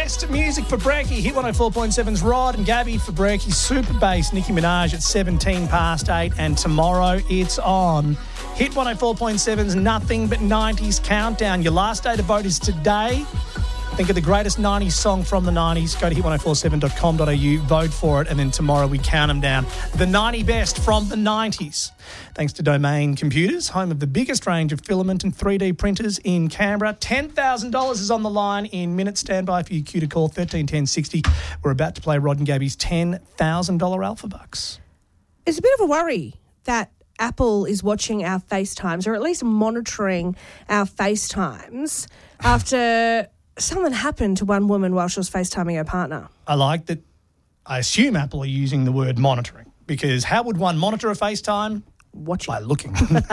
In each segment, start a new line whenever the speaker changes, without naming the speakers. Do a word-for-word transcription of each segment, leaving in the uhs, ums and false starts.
best music for Brekkie. Hit one oh four point seven's Rod and Gabby for Brekkie. Super Bass, Nicki Minaj at seventeen past eight. And tomorrow it's on Hit one oh four point seven's Nothing But nineties Countdown. Your last day to vote is today. Think of the greatest nineties song from the nineties. Go to hit ten forty-seven dot com dot a u, vote for it, and then tomorrow we count them down. The ninety best from the nineties. Thanks to Domain Computers, home of the biggest range of filament and three D printers in Canberra. ten thousand dollars is on the line in minutes. Stand by for your cue to call thirteen ten sixty. We're about to play Rod and Gabby's ten thousand dollars Alpha Bucks.
It's a bit of a worry that Apple is watching our FaceTimes, or at least monitoring our FaceTimes, after something happened to one woman while she was FaceTiming her partner.
I like that. I assume Apple are using the word monitoring, because how would one monitor a FaceTime?
Watching.
By looking.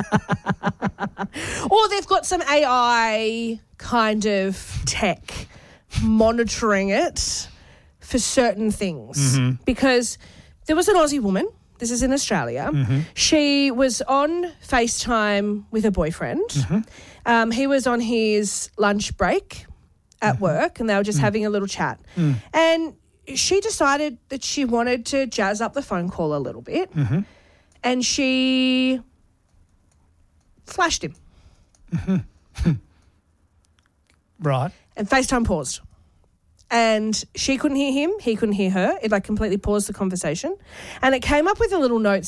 Or they've got some A I kind of tech monitoring it for certain things.
Mm-hmm.
Because there was an Aussie woman, this is in Australia,
Mm-hmm.
she was on FaceTime with her boyfriend.
Mm-hmm.
Um, he was on his lunch break at work, and they were just having a little chat.
Mm.
And she decided that she wanted to jazz up the phone call a little bit,
Mm-hmm.
and she flashed him.
Mm-hmm. Right.
And FaceTime paused. And she couldn't hear him, he couldn't hear her. It like completely paused the conversation. And it came up with a little note